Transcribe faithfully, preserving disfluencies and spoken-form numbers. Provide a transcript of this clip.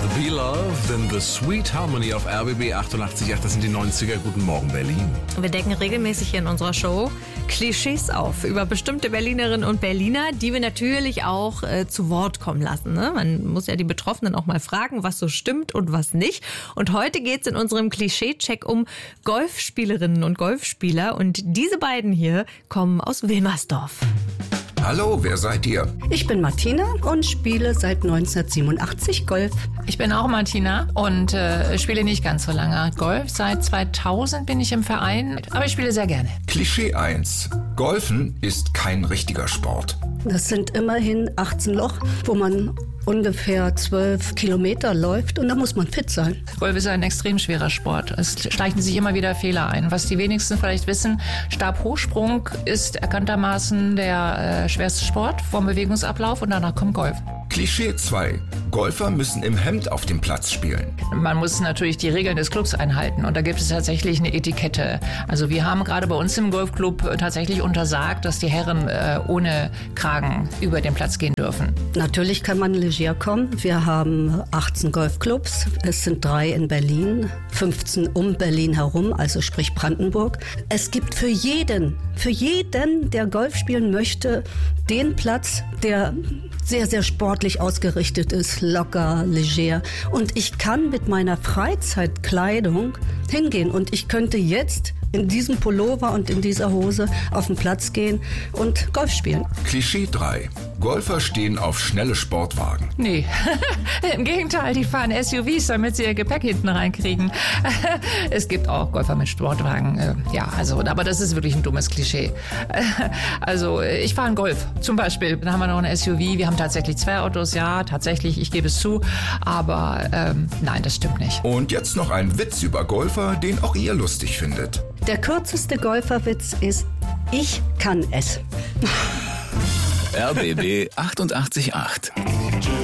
Beloved in the Sweet Harmony auf R B B achtundachtzig Komma acht. Das sind die neunziger. Guten Morgen, Berlin. Wir decken regelmäßig hier in unserer Show Klischees auf über bestimmte Berlinerinnen und Berliner, die wir natürlich auch äh, zu Wort kommen lassen. Ne? Man muss ja die Betroffenen auch mal fragen, was so stimmt und was nicht. Und heute geht es in unserem Klischee-Check um Golfspielerinnen und Golfspieler. Und diese beiden hier kommen aus Wilmersdorf. Hallo, wer seid ihr? Ich bin Martina und spiele seit neunzehnhundertsiebenundachtzig Golf. Ich bin auch Martina und äh, spiele nicht ganz so lange Golf. Seit zweitausend bin ich im Verein, aber ich spiele sehr gerne. Klischee eins. Golfen ist kein richtiger Sport. Das sind immerhin achtzehn Loch, wo man ungefähr zwölf Kilometer läuft und da muss man fit sein. Golf ist ein extrem schwerer Sport. Es schleichen sich immer wieder Fehler ein. Was die wenigsten vielleicht wissen, Stabhochsprung ist erkanntermaßen der äh, schwerste Sport vom Bewegungsablauf und danach kommt Golf. Klischee zwei. Golfer müssen im Hemd auf dem Platz spielen. Man muss natürlich die Regeln des Clubs einhalten und da gibt es tatsächlich eine Etikette. Also wir haben gerade bei uns im Golfclub tatsächlich untersagt, dass die Herren äh, ohne Kragen über den Platz gehen dürfen. Natürlich kann man leger kommen. Wir haben achtzehn Golfclubs. Es sind drei in Berlin, fünfzehn um Berlin herum, also sprich Brandenburg. Es gibt für jeden, für jeden, der Golf spielen möchte, den Platz, der sehr, sehr sportlich ausgerichtet ist, locker, leger. Und ich kann mit meiner Freizeitkleidung hingehen und ich könnte jetzt in diesem Pullover und in dieser Hose auf den Platz gehen und Golf spielen. Klischee drei. Golfer stehen auf schnelle Sportwagen. Nee, im Gegenteil, die fahren S U Vs, damit sie ihr Gepäck hinten reinkriegen. Es gibt auch Golfer mit Sportwagen, ja, also, aber das ist wirklich ein dummes Klischee. Also, ich fahre einen Golf zum Beispiel, dann haben wir noch ein S U V, wir haben tatsächlich zwei Autos, ja, tatsächlich, ich gebe es zu, aber ähm, nein, das stimmt nicht. Und jetzt noch ein Witz über Golfer, den auch ihr lustig findet. Der kürzeste Golferwitz ist, ich kann es. R B B achtundachtzig Komma acht.